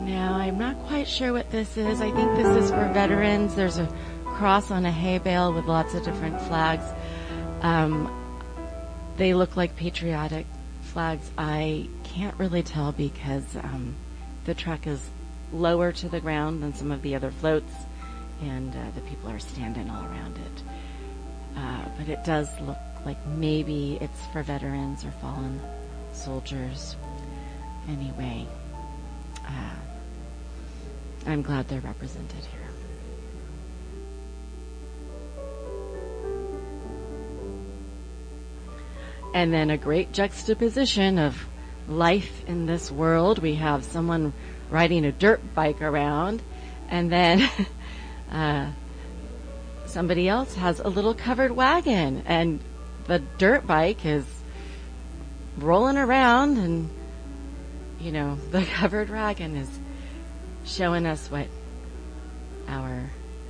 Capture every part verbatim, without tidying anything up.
Now, I'm not quite sure what this is. I think this is for veterans. There's a cross on a hay bale with lots of different flags. Um, they look like patriotic flags. I can't really tell because um, the truck is lower to the ground than some of the other floats, and uh, the people are standing all around it. Uh, but it does look like maybe it's for veterans or fallen soldiers. Anyway, uh, I'm glad they're represented here. And then a great juxtaposition of life in this world. We have someone riding a dirt bike around, and then uh, somebody else has a little covered wagon, and the dirt bike is rolling around, and, you know, the covered wagon is showing us what our,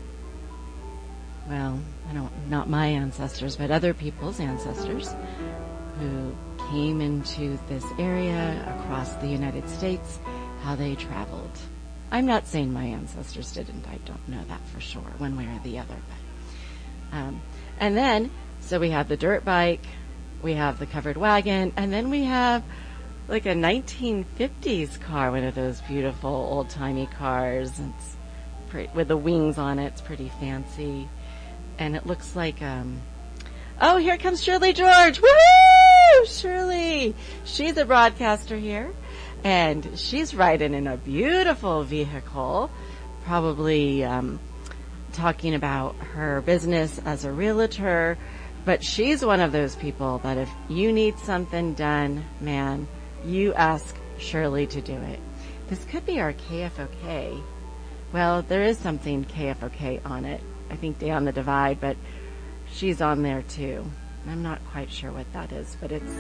well, I don't, not my ancestors, but other people's ancestors who came into this area across the United States, how they traveled. I'm not saying my ancestors didn't. I don't know that for sure, one way or the other. But, um, and then, so we have the dirt bike, we have the covered wagon, and then we have like a nineteen fifties car, one of those beautiful old-timey cars. It's pretty, with the wings on it. It's pretty fancy. And it looks like, um, oh, here comes Shirley George. Woohoo! Shirley! She's a broadcaster here, and she's riding in a beautiful vehicle, probably um, talking about her business as a realtor. But she's one of those people that if you need something done, man, you ask Shirley to do it. This could be our K F O K. Well, there is something K F O K on it. I think Day on the Divide, but she's on there too. I'm not quite sure what that is, but it's,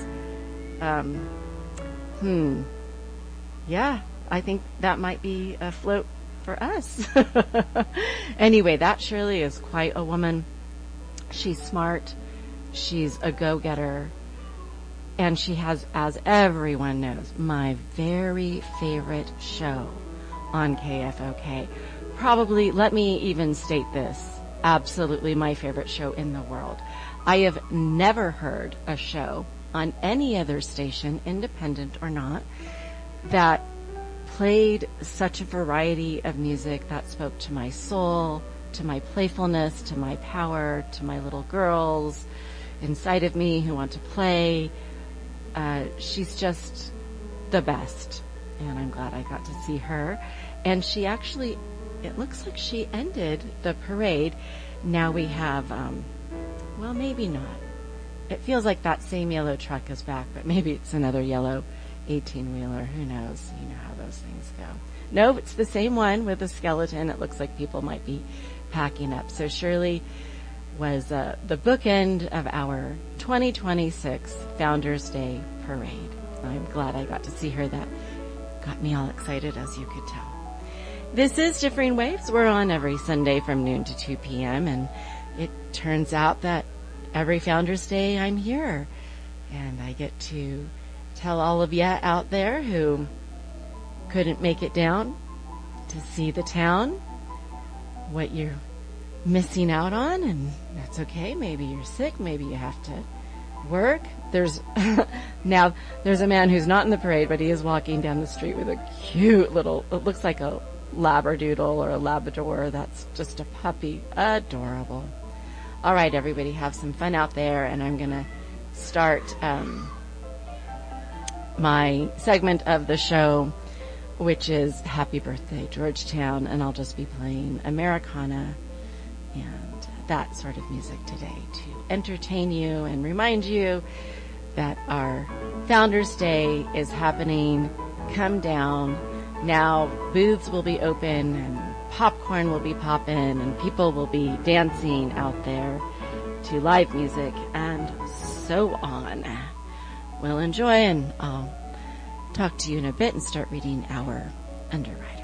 um, hmm. Yeah, I think that might be a float for us. Anyway, that Shirley is quite a woman. She's smart. She's a go-getter. And she has, as everyone knows, my very favorite show on K F O K. Probably, let me even state this, absolutely my favorite show in the world. I have never heard a show on any other station, independent or not, that played such a variety of music that spoke to my soul, to my playfulness, to my power, to my little girls inside of me who want to play. Uh, she's just the best, and I'm glad I got to see her. And she actually, it looks like she ended the parade. Now we have, um, well, maybe not. It feels like that same yellow truck is back, but maybe it's another yellow eighteen-wheeler. Who knows? You know how those things go. No, it's the same one with a skeleton. It looks like people might be packing up. So Shirley was uh, the bookend of our twenty twenty-six Founders Day Parade. I'm glad I got to see her. That got me all excited, as you could tell. This is Differing Waves. We're on every Sunday from noon to two p.m. and it turns out that every Founders Day I'm here, and I get to tell all of you out there who couldn't make it down to see the town what you're missing out on, and that's okay. Maybe you're sick, maybe you have to work. There's now there's a man who's not in the parade, but he is walking down the street with a cute little, it looks like a labradoodle or a labrador. That's just a puppy. Adorable. All right, everybody, have some fun out there, and I'm gonna start um my segment of the show, which is Happy Birthday Georgetown, and I'll just be playing Americana and that sort of music today to entertain you and remind you that our Founders Day is happening. Come down. Now booths will be open and popcorn will be popping and people will be dancing out there to live music and so on. Well, enjoy, and I'll talk to you in a bit and start reading our underwriter.